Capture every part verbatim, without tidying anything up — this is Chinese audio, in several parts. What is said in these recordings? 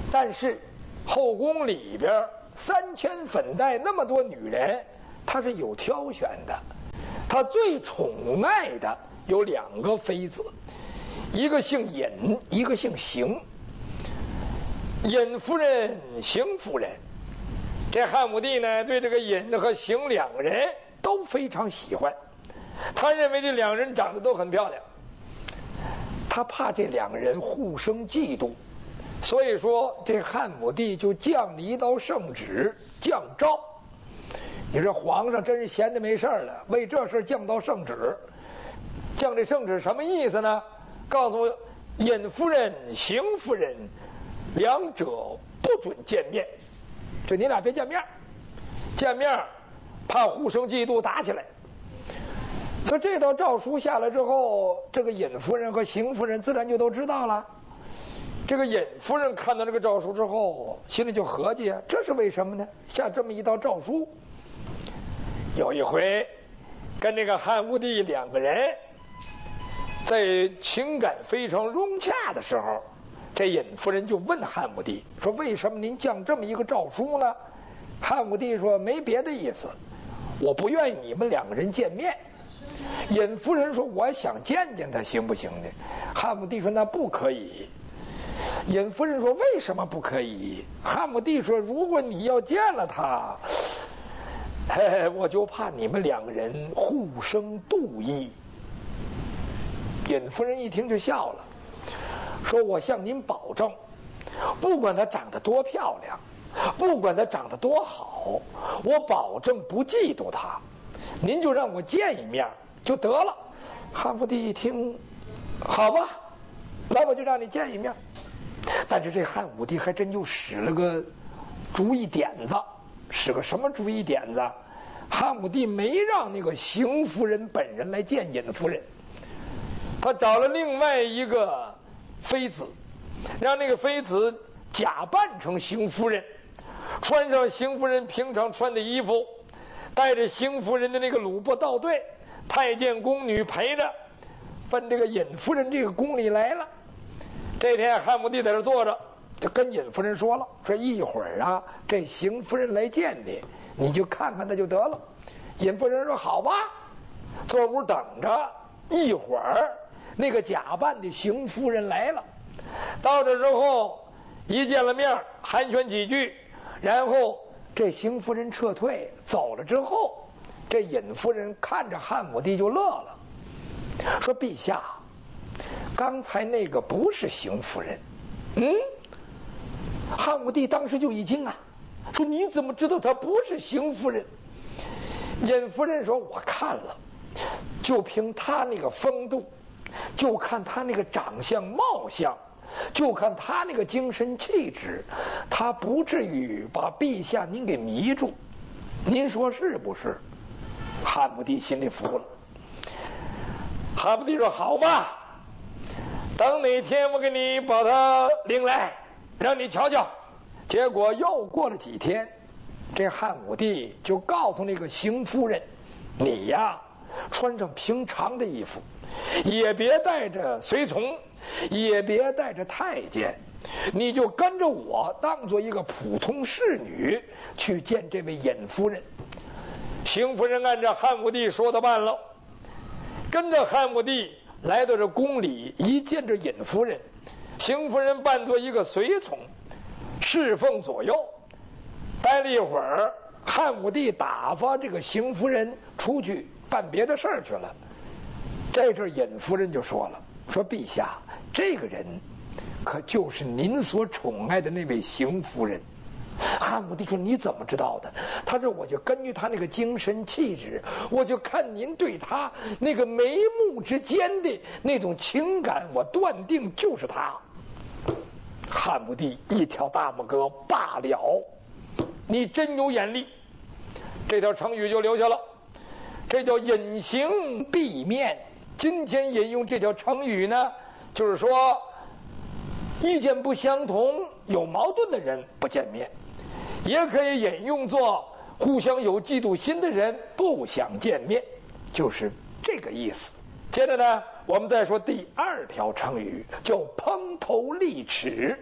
但是后宫里边三千粉黛那么多女人，他是有挑选的。他最宠爱的有两个妃子，一个姓尹，一个姓邢。尹夫人、邢夫人，这汉武帝呢对这个尹和邢两个人都非常喜欢，他认为这两人长得都很漂亮，他怕这两个人互生嫉妒，所以说这汉武帝就降了一道圣旨，降诏。你说皇上真是闲的没事了，为这事降道圣旨，降这圣旨什么意思呢？告诉尹夫人、邢夫人两者不准见面，就你俩别见面，见面怕互生嫉妒打起来。所以这道诏书下来之后，这个尹夫人和邢夫人自然就都知道了。这个尹夫人看到这个诏书之后，心里就合计啊，这是为什么呢？下这么一道诏书。有一回跟这个汉武帝两个人在情感非常融洽的时候，这尹夫人就问汉武帝说，为什么您降这么一个诏书呢？汉武帝说，没别的意思，我不愿意你们两个人见面。尹夫人说，我想见见他行不行呢？汉武帝说，那不可以。尹夫人说，为什么不可以？汉武帝说，如果你要见了他，嘿，我就怕你们两个人互生妒意。尹夫人一听就笑了，说，我向您保证，不管她长得多漂亮，不管她长得多好，我保证不嫉妒她，您就让我见一面就得了。汉武帝一听，好吧，那我就让你见一面。但是这汉武帝还真就使了个主意点子，使个什么主意点子？汉武帝没让那个邢夫人本人来见尹夫人，他找了另外一个妃子，让那个妃子假扮成邢夫人，穿上邢夫人平常穿的衣服，带着邢夫人的那个鲁泊道队，太监宫女陪着，奔这个尹夫人这个宫里来了。这天汉武帝在这坐着，就跟尹夫人说了，说一会儿啊，这邢夫人来见你，你就看看她就得了。尹夫人说好吧，坐屋等着。一会儿那个假扮的邢夫人来了，到这之后一见了面寒暄几句，然后这邢夫人撤退走了之后，这尹夫人看着汉武帝就乐了，说陛下，刚才那个不是邢夫人。嗯，汉武帝当时就一惊啊，说你怎么知道她不是邢夫人？尹夫人说，我看了，就凭她那个风度，就看她那个长相貌相，就看她那个精神气质，她不至于把陛下您给迷住，您说是不是？汉武帝心里服了。汉武帝说好吧，等哪天我给你把他领来，让你瞧瞧。结果又过了几天，这汉武帝就告诉那个邢夫人，你呀穿上平常的衣服，也别带着随从，也别带着太监，你就跟着我当做一个普通侍女去见这位尹夫人。邢夫人按照汉武帝说的办了，跟着汉武帝来到这宫里，一见着尹夫人，邢夫人扮作一个随从，侍奉左右。待了一会儿，汉武帝打发这个邢夫人出去办别的事儿去了。这阵尹夫人就说了，说陛下，这个人可就是您所宠爱的那位邢夫人。汉武帝说，你怎么知道的？他说，我就根据他那个精神气质，我就看您对他那个眉目之间的那种情感，我断定就是他。汉武帝一挑大拇哥，罢了，你真有眼力。这条成语就留下了，这叫隐形避面。今天引用这条成语呢，就是说意见不相同有矛盾的人不见面，也可以引用作互相有嫉妒心的人不想见面，就是这个意思。接着呢，我们再说第二条成语，叫蓬头利齿。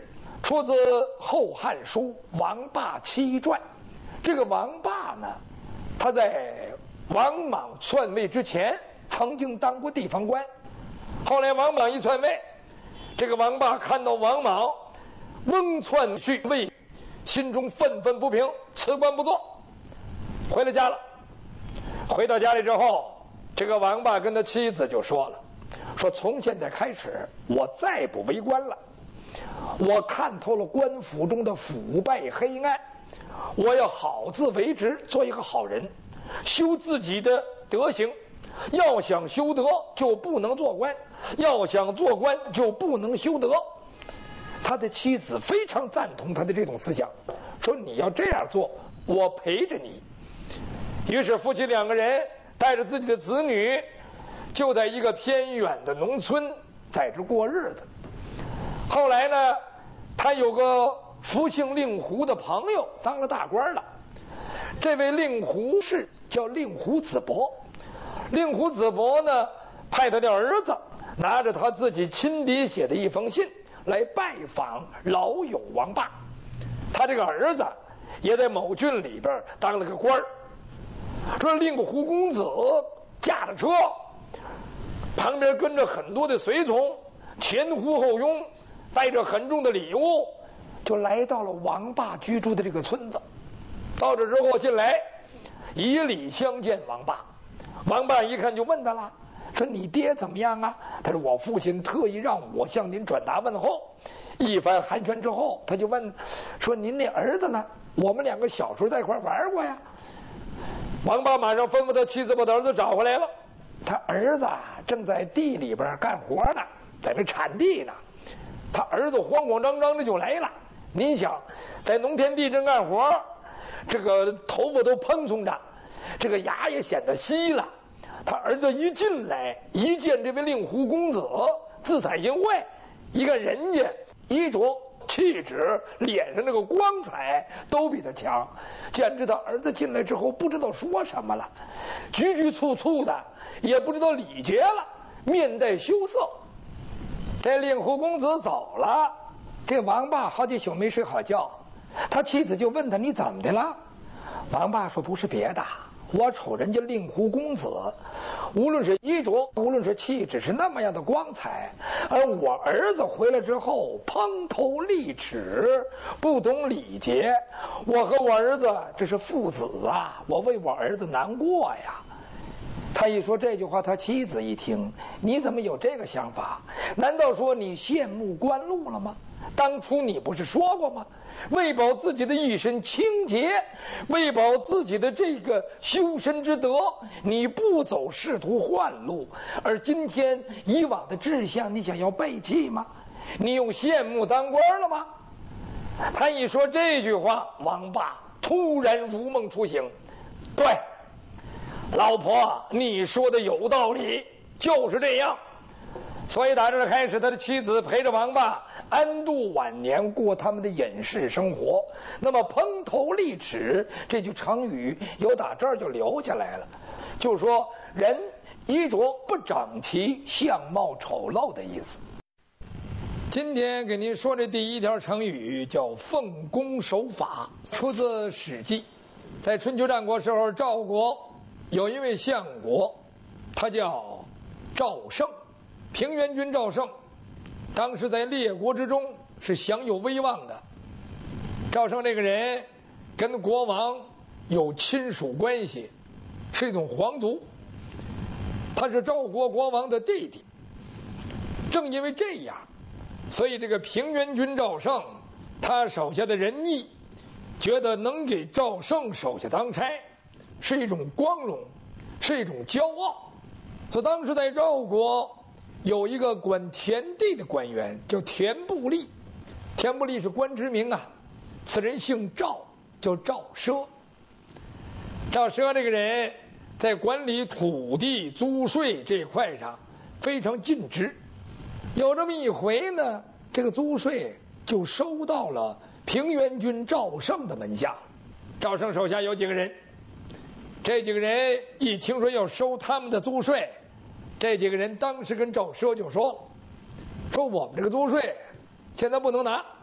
出自《后汉书·王霸七传》。这个王霸呢，他在王莽篡位之前曾经当过地方官，后来王莽一篡位，这个王霸看到王莽翁篡续位，心中愤愤不平，辞官不做，回了家了。回到家里之后，这个王霸跟他妻子就说了，说从现在开始我再不为官了，我看透了官府中的腐败黑暗，我要好自为之，做一个好人，修自己的德行。要想修德就不能做官，要想做官就不能修德。他的妻子非常赞同他的这种思想，说你要这样做，我陪着你。于是夫妻两个人带着自己的子女，就在一个偏远的农村在这过日子。后来呢，他有个福姓令狐的朋友当了大官了，这位令狐氏叫令狐子伯。令狐子伯呢，派他的儿子拿着他自己亲笔写的一封信来拜访老友王霸。他这个儿子也在某郡里边当了个官儿。说令狐公子驾着车，旁边跟着很多的随从，前呼后拥，带着很重的礼物，就来到了王霸居住的这个村子。到这之后进来，以礼相见王霸。王霸一看就问他了，说你爹怎么样啊？他说我父亲特意让我向您转达问候。一番寒暄之后，他就问说您那儿子呢？我们两个小时候在一块玩过呀。王霸马上吩咐他妻子把他儿子找回来了。他儿子正在地里边干活呢，在那铲地呢。他儿子慌慌张张的就来了。您想，在农田地正干活，这个头发都蓬松着，这个牙也显得稀了。他儿子一进来，一见这位令狐公子，自惭形秽，一看人家衣着气质，脸上那个光彩都比他强，简直他儿子进来之后不知道说什么了，局局促促的，也不知道礼节了，面带羞涩。这令狐公子走了，这王霸好几宿没睡好觉，他妻子就问他你怎么的了？王霸说不是别的，我瞅人家令狐公子，无论是衣着，无论是气质，是那么样的光彩，而我儿子回来之后蓬头立齿，不懂礼节，我和我儿子这是父子啊，我为我儿子难过呀。他一说这句话，他妻子一听，你怎么有这个想法？难道说你羡慕官禄了吗？当初你不是说过吗？为保自己的一身清洁，为保自己的这个修身之德，你不走仕途宦路，而今天以往的志向你想要背弃吗？你用羡慕当官了吗？他一说这句话，王霸突然如梦初醒，对，老婆你说的有道理，就是这样。所以打这开始，他的妻子陪着王霸安度晚年，过他们的隐士生活。那么蓬头立齿这句成语由打这儿就留下来了，就说人衣着不整齐，相貌丑陋的意思。今天给您说这第一条成语叫奉公守法，出自《史记》。在春秋战国时候，赵国有一位相国，他叫赵胜，平原君赵胜，当时在列国之中是享有威望的。赵胜这个人跟国王有亲属关系，是一种皇族，他是赵国国王的弟弟。正因为这样，所以这个平原君赵胜，他手下的人议觉得能给赵胜手下当差是一种光荣，是一种骄傲。所以当时在赵国有一个管田地的官员叫田不利，田不利是官职名啊，此人姓赵，叫赵奢。赵奢这个人在管理土地租税这一块上非常尽职。有这么一回呢，这个租税就收到了平原君赵胜的门下。赵胜手下有几个人，这几个人一听说要收他们的租税，这几个人当时跟赵奢就说说我们这个租税现在不能拿，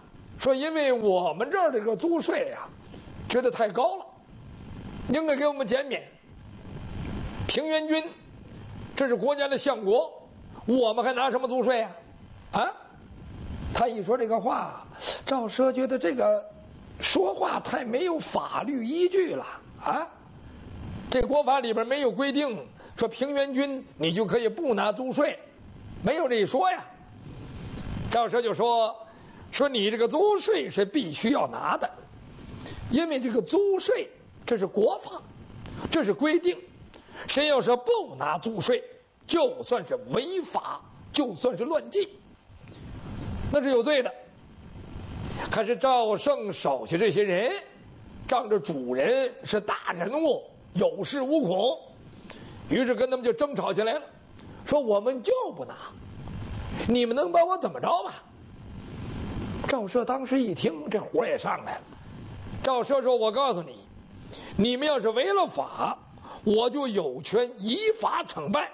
说因为我们这儿这个租税呀、啊，觉得太高了，应该给我们减免。平原君，这是国家的相国，我们还拿什么租税呀？啊？他一说这个话，赵奢觉得这个说话太没有法律依据了啊！这国法里边没有规定说平原君你就可以不拿租税，没有这一说呀。赵奢就说说你这个租税是必须要拿的，因为这个租税这是国法，这是规定，谁要是不拿租税，就算是违法，就算是乱纪，那是有罪的。可是赵胜手下这些人仗着主人是大人物，有恃无恐，于是跟他们就争吵起来了，说我们就不拿，你们能把我怎么着吧？赵奢当时一听，这火也上来了。赵奢说，我告诉你，你们要是违了法，我就有权依法惩办。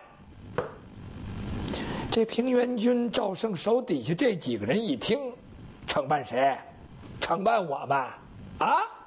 这平原君赵胜手底下这几个人一听，惩办谁？惩办我们啊？